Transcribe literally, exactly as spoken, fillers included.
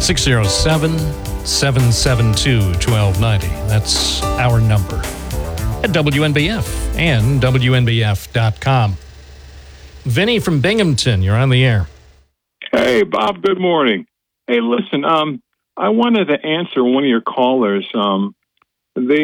six oh seven, seven seven two, one two nine oh. That's our number at W N B F and W N B F dot com. Vinny from Binghamton, you're on the air. Hey, Bob, good morning. Hey, listen, um, I wanted to answer one of your callers. Um, they